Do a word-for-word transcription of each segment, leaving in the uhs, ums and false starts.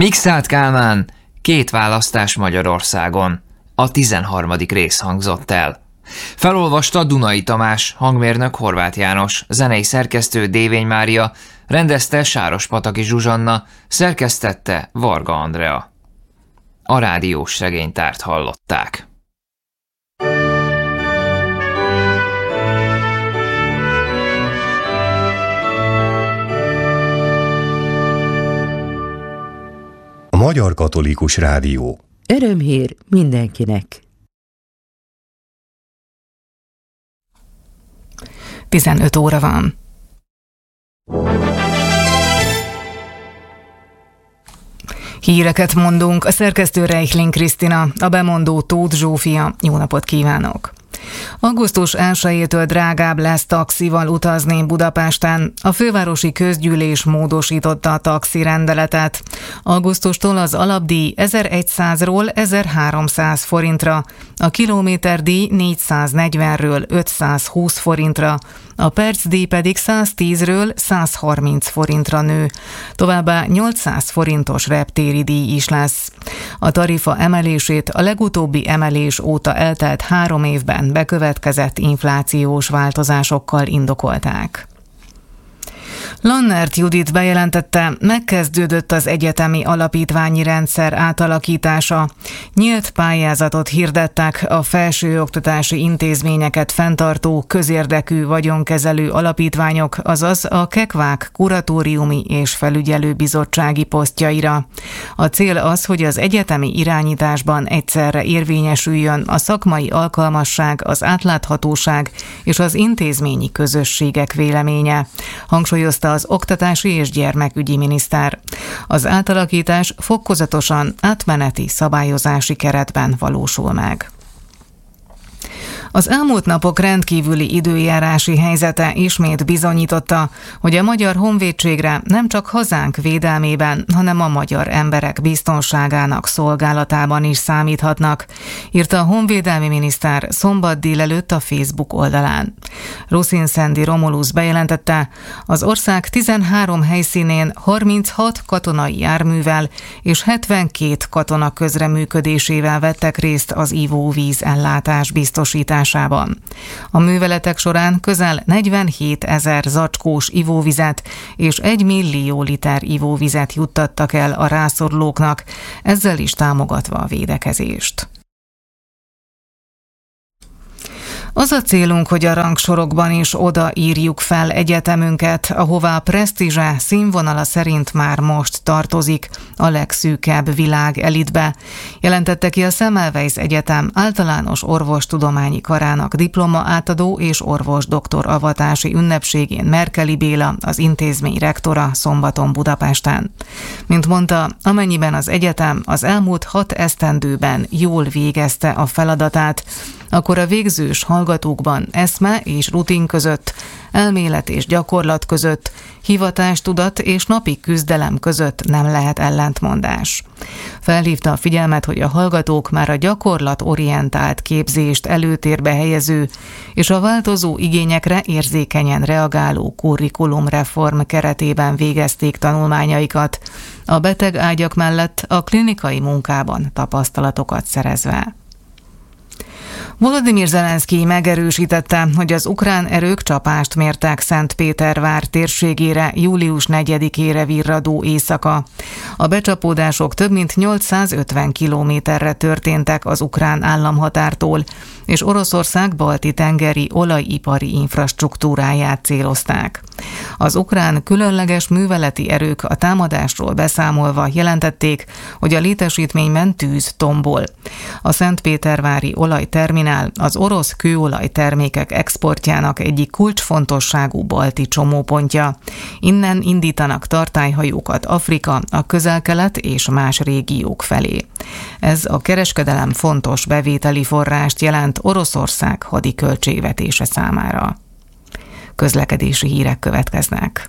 Mikszáth Kálmán, két választás Magyarországon. A tizenharmadik rész hangzott el. Felolvasta Dunai Tamás, hangmérnök Horváth János, zenei szerkesztő Dévény Mária, rendezte Sárospataki Zsuzsanna, szerkesztette Varga Andrea. A rádiós regénytárt hallották. A Magyar Katolikus Rádió. Örömhír mindenkinek! tizenöt óra van. Híreket mondunk, a szerkesztő Reichling Krisztina, a bemondó Tóth Zsófia. Jó napot kívánok! augusztus elsejétől drágább lesz taxival utazni Budapesten. A fővárosi közgyűlés módosította a taxi rendeletet. Augusztustól az alapdíj ezerszázról ezerháromszáz forintra, a kilométerdíj négyszáznegyvenről ötszázhúsz forintra, a percdíj pedig száztízről százharminc forintra nő. Továbbá nyolcszáz forintos reptéri díj is lesz. A tarifa emelését a legutóbbi emelés óta eltelt három évben bekövetkezett inflációs változásokkal indokolták. Lannert Judit bejelentette, megkezdődött az egyetemi alapítványi rendszer átalakítása. Nyílt pályázatot hirdettek a felsőoktatási intézményeket fenntartó közérdekű vagyonkezelő alapítványok, azaz a kekvák kuratóriumi és felügyelőbizottsági posztjaira. A cél az, hogy az egyetemi irányításban egyszerre érvényesüljön a szakmai alkalmasság, az átláthatóság és az intézményi közösségek véleménye, hangsúlyozta az oktatási és gyermekügyi miniszter. Az átalakítás fokozatosan átmeneti szabályozási keretben valósul meg. Az elmúlt napok rendkívüli időjárási helyzete ismét bizonyította, hogy a Magyar Honvédségre nem csak hazánk védelmében, hanem a magyar emberek biztonságának szolgálatában is számíthatnak, írta a honvédelmi miniszter szombat délelőtt a Facebook oldalán. Ruszin-Szendi Romulusz bejelentette, az ország tizenhárom helyszínén harminchat katonai járművel és hetvenkét katona közreműködésével vettek részt az ivóvíz ellátás biztosításában. A műveletek során közel negyvenhét ezer zacskós ivóvizet és egy millió liter ivóvizet juttattak el a rászorulóknak, ezzel is támogatva a védekezést. Az a célunk, hogy a rangsorokban is odaírjuk fel egyetemünket, ahová a presztízse színvonala szerint már most tartozik, a legszűkebb világ elitbe, jelentette ki a Semmelweis Egyetem általános orvostudományi karának diploma átadó és orvosdoktor avatási ünnepségén Merkeli Béla, az intézmény rektora szombaton Budapesten. Mint mondta, amennyiben az egyetem az elmúlt hat esztendőben jól végezte a feladatát, akkor a végzős hallgatókban eszme és rutin között, elmélet és gyakorlat között, hivatástudat és napi küzdelem között nem lehet ellentmondás. Felhívta a figyelmet, hogy a hallgatók már a gyakorlatorientált képzést előtérbe helyező és a változó igényekre érzékenyen reagáló kurrikulumreform keretében végezték tanulmányaikat, a beteg ágyak mellett a klinikai munkában tapasztalatokat szerezve. Volodymyr Zelenszkij megerősítette, hogy az ukrán erők csapást mértek Szentpétervár térségére július negyedikére virradó éjszaka. A becsapódások több mint nyolcszázötven kilométerre történtek az ukrán államhatártól, és Oroszország balti-tengeri olajipari infrastruktúráját célozták. Az ukrán különleges műveleti erők a támadásról beszámolva jelentették, hogy a létesítményben tűz tombol. A szentpétervári olajterminál az orosz kőolaj termékek exportjának egyik kulcsfontosságú balti csomópontja. Innen indítanak tartályhajókat Afrika, a Közel-Kelet és más régiók felé. Ez a kereskedelem fontos bevételi forrást jelent Oroszország hadi költségvetése számára. Közlekedési hírek következnek.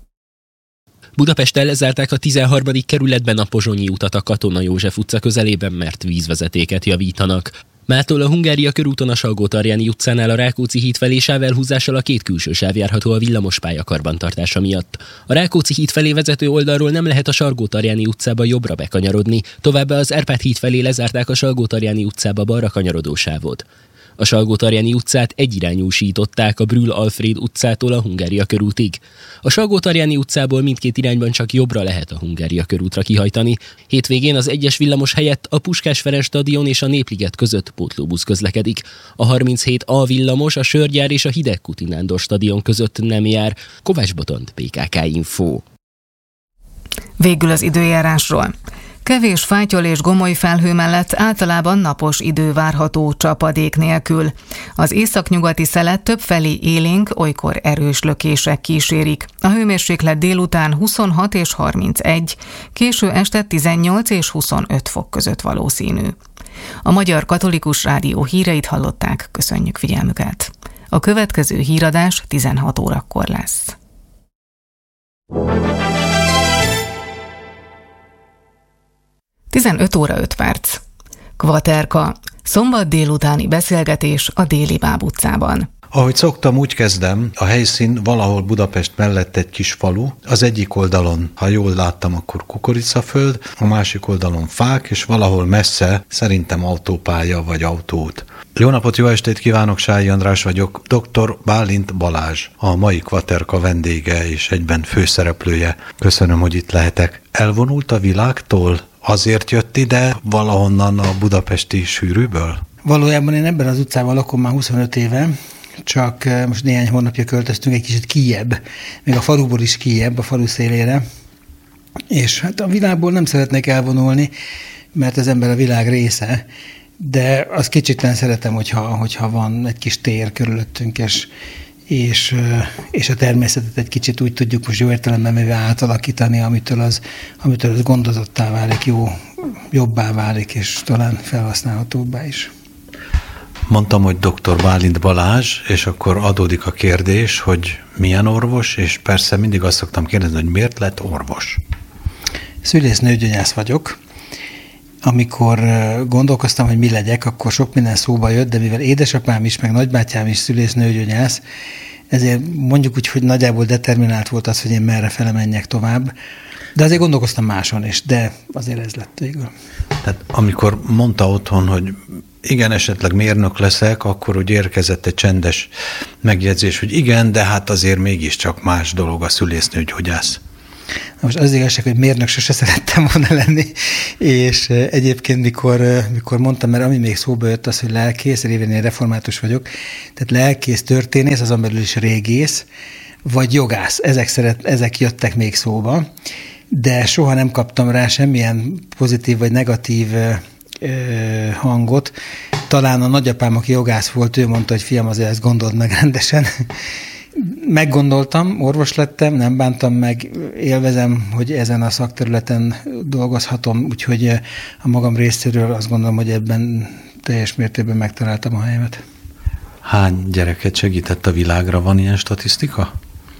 Budapesten lezárták a tizenharmadik kerületben a Pozsonyi utat a Katona József utca közelében, mert vízvezetéket javítanak. Mától a Hungária körúton a Salgótarjáni utcánál a Rákóczi híd felé sávelhúzással a két külső sáv járható a villamospálya karbantartása miatt. A Rákóczi híd felé vezető oldalról nem lehet a Salgótarjáni utcába jobbra bekanyarodni, továbbá az Árpád híd felé lezárták a Salgótarjáni utcába balra kanyarodó sávot. A Salgótarjáni utcát egyirányúsították a Brühl Alfréd utcától a Hungária körútig. A Salgótarjáni utcából mindkét irányban csak jobbra lehet a Hungária körútra kihajtani. Hétvégén az egyes villamos helyett a Puskás Ferenc stadion és a Népliget között pótlóbusz közlekedik. A harminchét A villamos a Sörgyár és a Hidegkuti Nándor stadion között nem jár. Kovács Botond, bé ká ká Info. Végül az időjárásról. Kevés fátyol és gomoly felhő mellett általában napos idő várható csapadék nélkül. Az északnyugati szelet többfelé élénk, olykor erős lökések kísérik. A hőmérséklet délután huszonhat és harmincegy, késő este tizennyolc és huszonöt fok között valószínű. A Magyar Katolikus Rádió híreit hallották, köszönjük figyelmüket. A következő híradás tizenhat órakor lesz. tizenöt óra öt perc. Kvaterka. Szombat délutáni beszélgetés a Déli Báb utcában. Ahogy szoktam, úgy kezdem, a helyszín valahol Budapest mellett egy kis falu. Az egyik oldalon, ha jól láttam, akkor kukoricaföld, a másik oldalon fák, és valahol messze szerintem autópálya vagy autóút. Jó napot, jó estét kívánok, Sályi András vagyok, doktor Bálint Balázs, a mai Kvaterka vendége és egyben főszereplője. Köszönöm, hogy itt lehetek. Elvonult a világtól? Azért jött ide valahonnan a budapesti sűrűből? Valójában én ebben az utcában lakom már huszonöt éve, csak most néhány hónapja költöztünk egy kicsit kijebb, még a faluból is kijebb, a falu szélére, és hát a világból nem szeretnék elvonulni, mert az ember a világ része, de azt kicsit szeretem, hogyha, hogyha van egy kis tér körülöttünk, és, és, és a természetet egy kicsit úgy tudjuk most jó értelemben mivel átalakítani, amitől az, amitől az gondozottá válik, jó, jobbá válik, és talán felhasználhatóbbá is. Mondtam, hogy doktor Bálint Balázs, és akkor adódik a kérdés, hogy milyen orvos, és persze mindig azt szoktam kérdezni, hogy miért lett orvos? Szülésznőgyógyász vagyok. Amikor gondolkoztam, hogy mi legyek, akkor sok minden szóba jött, de mivel édesapám is, meg nagybátyám is szülésznőgyógyász, ezért mondjuk úgy, hogy nagyjából determinált volt az, hogy én merre fele menjek tovább. De azért gondolkoztam máson is, de azért ez lett végül. Tehát amikor mondta otthon, hogy igen, esetleg mérnök leszek, akkor úgy érkezett egy csendes megjegyzés, hogy igen, de hát azért mégiscsak más dolog a szülésznőgyógyász. Most az igazság, hogy mérnök sose szerettem volna lenni, és egyébként mikor, mikor mondtam, mert ami még szóba jött az, hogy lelkész, révén én református vagyok, tehát lelkész, történész, azon belül is régész, vagy jogász, ezek, szeret, ezek jöttek még szóba, de soha nem kaptam rá semmilyen pozitív vagy negatív ö, hangot. Talán a nagyapám, aki jogász volt, ő mondta, hogy fiam, azért ezt gondold meg rendesen. Meggondoltam, orvos lettem, nem bántam meg, élvezem, hogy ezen a szakterületen dolgozhatom, úgyhogy a magam részéről azt gondolom, hogy ebben teljes mértékben megtaláltam a helyemet. Hány gyereket segített a világra? Van ilyen statisztika?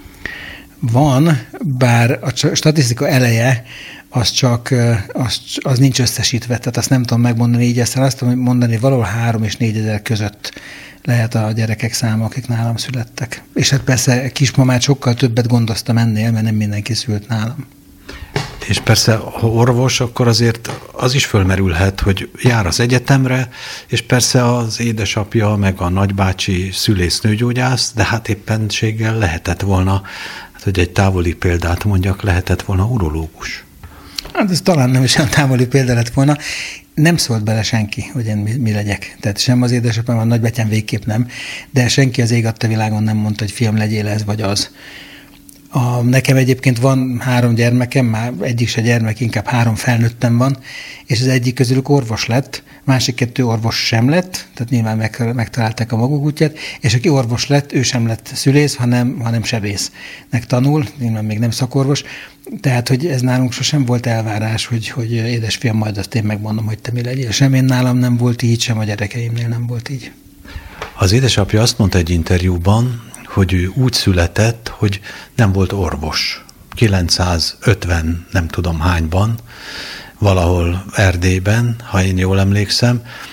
Van, bár a statisztika eleje az csak, az, az nincs összesítve, tehát azt nem tudom megmondani így, aztán azt tudom mondani, valahol három és négy ezer között lehet a gyerekek száma, akik nálam születtek. És hát persze kismamát sokkal többet gondoztam ennél, mert nem mindenki szült nálam. És persze, ha orvos, akkor azért az is fölmerülhet, hogy jár az egyetemre, és persze az édesapja, meg a nagybácsi szülésznőgyógyász, de hát éppenséggel lehetett volna, hát hogy egy távoli példát mondjak, lehetett volna urológus. Hát ez talán nem is olyan távoli példa lett volna. Nem szólt bele senki, hogy én mi, mi legyek. Tehát sem az édesapám, a nagybátyám végképp nem, de senki az ég adta világon nem mondta, hogy fiam, legyél ez vagy az. A, nekem egyébként van három gyermekem, már egyik se gyermek, inkább három felnőttem van, és az egyik közülük orvos lett, másik kettő orvos sem lett, tehát nyilván meg, megtalálták a maguk útját, és aki orvos lett, ő sem lett szülész, hanem, hanem sebésznek tanul, nyilván még nem szakorvos, tehát, hogy ez nálunk sosem volt elvárás, hogy, hogy édesfiam, majd azt én megmondom, hogy te mi legyél. Sem én nálam nem volt így, sem a gyerekeimnél nem volt így. Az édesapja azt mondta egy interjúban, hogy ő úgy született, hogy nem volt orvos. kilencszázötven nem tudom hányban, valahol Erdélyben, ha én jól emlékszem,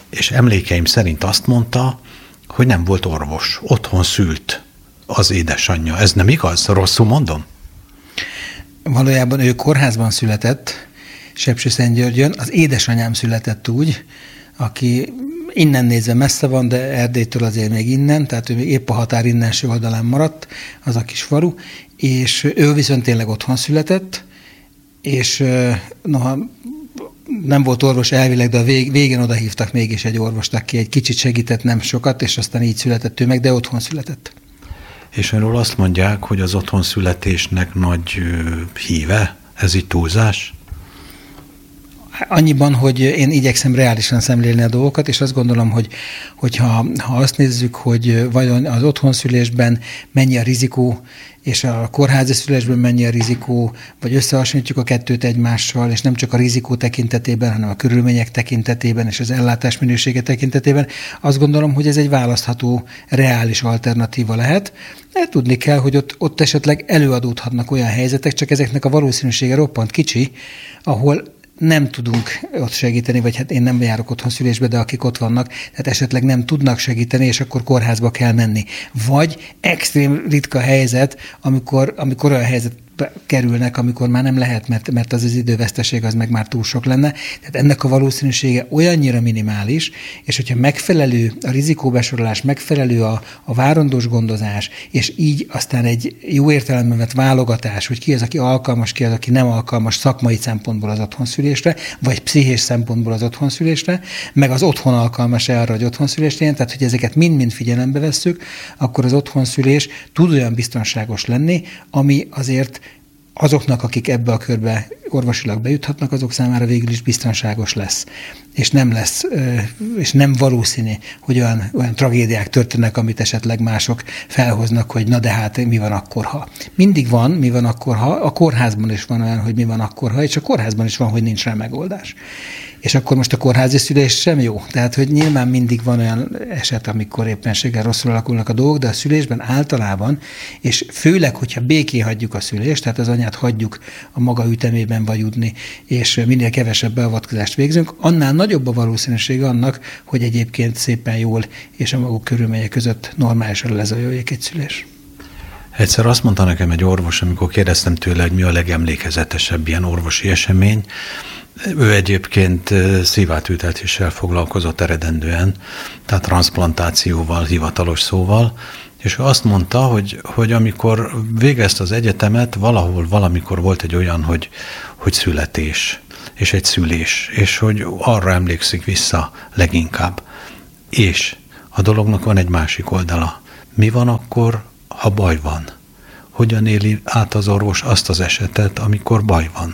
és emlékeim szerint azt mondta, hogy nem volt orvos, otthon szült az édesanyja. Ez nem igaz? Rosszul mondom? Valójában ő kórházban született, Sepsiszentgyörgyön. Az édesanyám született úgy, aki innen nézve messze van, de Erdélytől azért még innen, tehát ő még épp a határ innenső oldalán maradt, az a kis falu, és ő viszont tényleg otthon született, és noha nem volt orvos elvileg, de a vég, végén oda hívtak mégis egy orvost, aki egy kicsit segített, nem sokat, és aztán így született ő meg, de otthon született. És önről azt mondják, hogy az otthon születésnek nagy híve, ez így túlzás? Annyiban, hogy én igyekszem reálisan szemlélni a dolgokat, és azt gondolom, hogy hogyha, ha azt nézzük, hogy vajon az otthonszülésben mennyi a rizikó, és a kórházi szülésben mennyi a rizikó, vagy összehasonlítjuk a kettőt egymással, és nem csak a rizikó tekintetében, hanem a körülmények tekintetében, és az ellátás minősége tekintetében, azt gondolom, hogy ez egy választható, reális alternatíva lehet. De tudni kell, hogy ott, ott esetleg előadódhatnak olyan helyzetek, csak ezeknek a valószínűsége roppant kicsi, ahol nem tudunk ott segíteni, vagy hát én nem járok otthon szülésbe, de akik ott vannak, tehát esetleg nem tudnak segíteni, és akkor kórházba kell menni. Vagy extrém ritka helyzet, amikor, amikor olyan helyzet kerülnek, amikor már nem lehet, mert, mert az az időveszteség az meg már túl sok lenne. Tehát ennek a valószínűsége olyannyira minimális, és hogyha megfelelő a rizikóbesorolás, megfelelő a, a várandós gondozás, és így aztán egy jó értelemben vett válogatás, hogy ki az, aki alkalmas, ki az, aki nem alkalmas szakmai szempontból az otthonszülésre, vagy pszichés szempontból az otthonszülésre, meg az otthon alkalmas-e arra, hogy otthonszülést legyen, tehát hogy ezeket mind-mind figyelembe vesszük, akkor az otthonszülés tud olyan biztonságos lenni, ami azért azoknak, akik ebbe a körbe orvosilag bejuthatnak, azok számára végül is biztonságos lesz. És nem lesz, és nem valószínű, hogy olyan, olyan tragédiák történnek, amit esetleg mások felhoznak, hogy na de hát mi van akkor, ha. Mindig van, mi van akkor, ha. A kórházban is van olyan, hogy mi van akkor, ha, és a kórházban is van, hogy nincs rá megoldás. És akkor most a kórházi szülés sem jó. Tehát, hogy nyilván mindig van olyan eset, amikor éppenséggel rosszul alakulnak a dolgok, de a szülésben általában, és főleg, hogyha békén hagyjuk a szülést, tehát az anyát hagyjuk a maga ütemében vajudni, és minél kevesebb beavatkozást végzünk, annál nagyobb a valószínűség annak, hogy egyébként szépen jól és a maguk körülmények között normálisan lezajoljék egy szülés. Egyszer azt mondta nekem egy orvos, amikor kérdeztem tőle, hogy mi a legemlékezetesebb ilyen orvosi esemény. Ő egyébként szívátültetéssel foglalkozott eredendően, tehát transzplantációval, hivatalos szóval, és ő azt mondta, hogy, hogy amikor végezte az egyetemet, valahol, valamikor volt egy olyan, hogy, hogy születés, és egy szülés, és hogy arra emlékszik vissza leginkább. És a dolognak van egy másik oldala. Mi van akkor, ha baj van? Hogyan éli át az orvos azt az esetet, amikor baj van?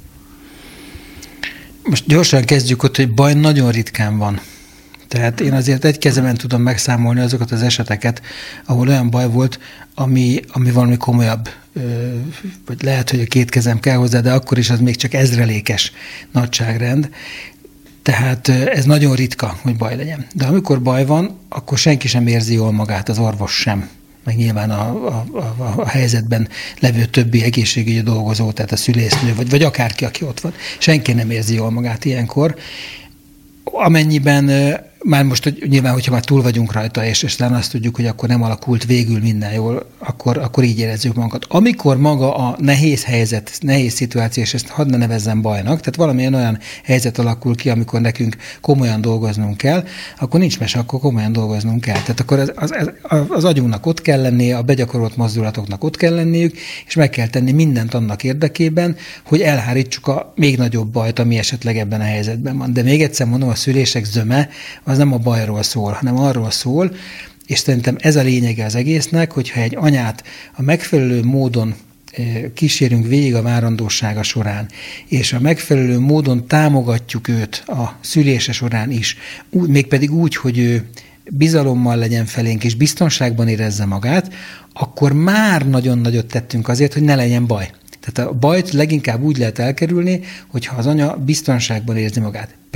Most gyorsan kezdjük ott, hogy baj nagyon ritkán van. Tehát én azért egy kezemen tudom megszámolni azokat az eseteket, ahol olyan baj volt, ami, ami valami komolyabb, vagy lehet, hogy a két kezem kell hozzá, de akkor is az még csak ezrelékes nagyságrend. Tehát ez nagyon ritka, hogy baj legyen. De amikor baj van, akkor senki sem érzi jól magát, az orvos sem. Meg nyilván a, a, a, a helyzetben levő többi egészségügyi dolgozó, tehát a szülésznő, vagy, vagy akárki, aki ott van. Senki nem érzi jól magát ilyenkor. Amennyiben már most hogy nyilván, hogyha már túl vagyunk rajta, és, és talán azt tudjuk, hogy akkor nem alakult végül minden jól, akkor, akkor így érezzük magunkat. Amikor maga a nehéz helyzet, nehéz szituáció, és ezt hadd ne nevezzem bajnak, tehát valamilyen olyan helyzet alakul ki, amikor nekünk komolyan dolgoznunk kell, akkor nincs mese, akkor komolyan dolgoznunk kell. Tehát akkor az, az, az agyunknak ott kell lennie, a begyakorolt mozdulatoknak ott kell lenniük, és meg kell tenni mindent annak érdekében, hogy elhárítsuk a még nagyobb bajt, ami esetleg ebben a helyzetben van. De még egyszer mondom, a szülések zöme az nem a bajról szól, hanem arról szól, és szerintem ez a lényege az egésznek, hogyha egy anyát a megfelelő módon kísérünk végig a várandósága során, és a megfelelő módon támogatjuk őt a szülése során is, mégpedig úgy, hogy ő bizalommal legyen felénk, és biztonságban érezze magát, akkor már nagyon nagyot tettünk azért, hogy ne legyen baj. Tehát a bajt leginkább úgy lehet elkerülni, hogyha az anya biztonságban érzi magát.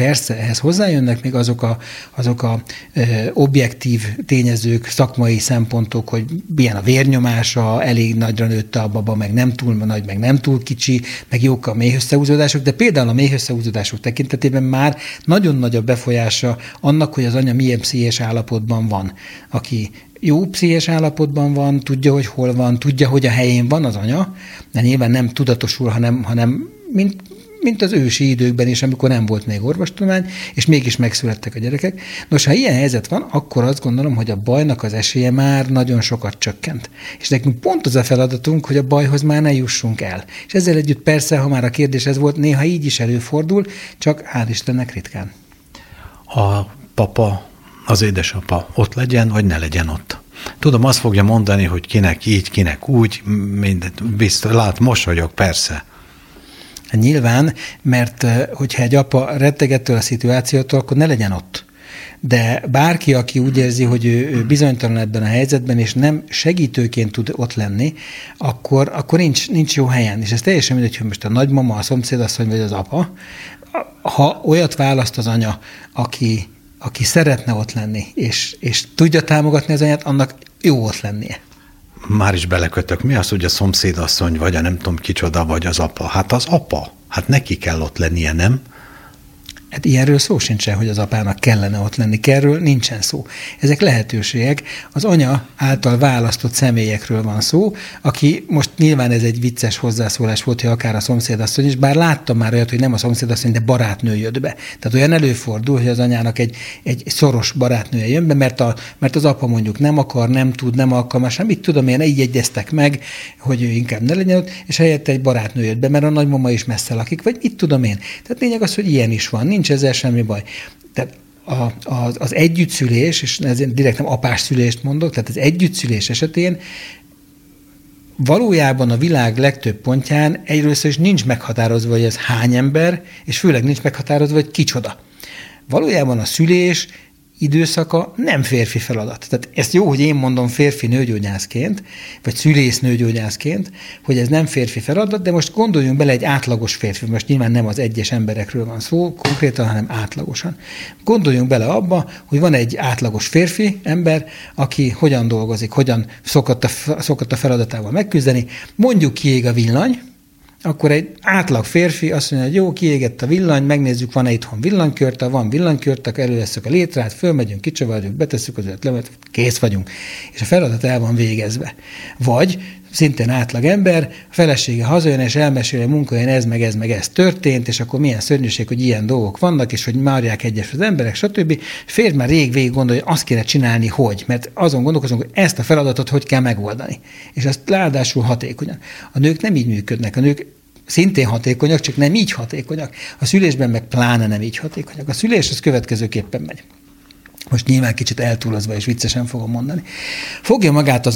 persze ehhez hozzájönnek még azok a, azok a ö, objektív tényezők, szakmai szempontok, hogy milyen a vérnyomása, elég nagyra nőtte a baba, meg nem túl nagy, meg nem túl kicsi, meg jók a méhösszehúzódások, de például a méhösszehúzódások tekintetében már nagyon nagy a befolyása annak, hogy az anya milyen pszichés állapotban van. Aki jó pszichés állapotban van, tudja, hogy hol van, tudja, hogy a helyén van az anya, de nyilván nem tudatosul, hanem, hanem mint, mint az ősi időkben is, amikor nem volt még orvostudomány, és mégis megszülettek a gyerekek. Nos, ha ilyen helyzet van, akkor azt gondolom, hogy a bajnak az esélye már nagyon sokat csökkent. És nekünk pont az a feladatunk, hogy a bajhoz már ne jussunk el. És ezzel együtt persze, ha már a kérdés ez volt, néha így is előfordul, csak hál' Istennek ritkán. A papa, az édesapa ott legyen, vagy ne legyen ott. Tudom, azt fogja mondani, hogy kinek így, kinek úgy, mindent biztos, lát, mosolyog, persze. Nyilván, mert hogyha egy apa retteg ettől a szituációtól, akkor ne legyen ott. De bárki, aki úgy érzi, hogy ő, ő bizonytalan ebben a helyzetben, és nem segítőként tud ott lenni, akkor, akkor nincs, nincs jó helyen. És ez teljesen mindegy, hogy most a nagymama, a szomszédasszony vagy az apa. Ha olyat választ az anya, aki, aki szeretne ott lenni, és, és tudja támogatni az anyát, annak jó ott lennie. Már is belekötök. Mi az, hogy a szomszédasszony, vagy a nem tudom kicsoda, vagy az apa? Hát az apa. Hát neki kell ott lennie, nem? Hát ilyenről szó sincsen, hogy az apának kellene ott lenni. Erről nincsen szó. Ezek lehetőségek. Az anya által választott személyekről van szó, aki most nyilván ez egy vicces hozzászólás volt, hogy akár a szomszédasszony is, bár láttam már olyat, hogy nem a szomszédasszony, de barátnő jött be. Tehát olyan előfordul, hogy az anyának egy, egy szoros barátnője jön be, mert, a, mert az apa mondjuk nem akar, nem tud, nem alkalmas, mit tudom én, így egyeztek meg, hogy ő inkább ne legyen ott, és helyette egy barátnő jött be, mert a nagymama is messze lakik, vagy mit tudom én. Tehát lényeg az, hogy ilyen is van. Nincs ezzel semmi baj. Tehát a, az, az együttszülés, és ezért direkt nem apás szülést mondok, tehát az együttszülés esetén valójában a világ legtöbb pontján egyrészt is nincs meghatározva, hogy ez hány ember, és főleg nincs meghatározva, hogy kicsoda. Valójában a szülés időszaka nem férfi feladat. Tehát ezt jó, hogy én mondom férfi nőgyógyászként, vagy szülész nőgyógyászként, hogy ez nem férfi feladat, de most gondoljunk bele egy átlagos férfi, most nyilván nem az egyes emberekről van szó konkrétan, hanem átlagosan. Gondoljunk bele abba, hogy van egy átlagos férfi ember, aki hogyan dolgozik, hogyan szokott a, szokott a feladatával megküzdeni, mondjuk kiég a villany, akkor egy átlag férfi azt mondja, hogy jó, kiégett a villany, megnézzük, van-e itthon villanykört, ha van villanykört, akkor elővesszük a létrát, fölmegyünk, kicsavarjuk, betesszük az öt levet, kész vagyunk. És a feladat el van végezve. Vagy szintén átlag ember, a felesége hazajön, és elmeséli a munkahelyen ez, meg ez, meg ez történt, és akkor milyen szörnyűség, hogy ilyen dolgok vannak, és hogy marják egyes az emberek, stb. Férj már rég végig gondolja, hogy azt kéne csinálni, hogy, mert azon gondolkozunk, hogy ezt a feladatot hogy kell megoldani. És ezt ráadásul hatékonyan. A nők nem így működnek, a nők szintén hatékonyak, csak nem így hatékonyak. A szülésben meg pláne nem így hatékonyak. A szülés az következőképpen megy. Most nyilván kicsit eltúlozva és viccesen fogom mondani. Fogja magát az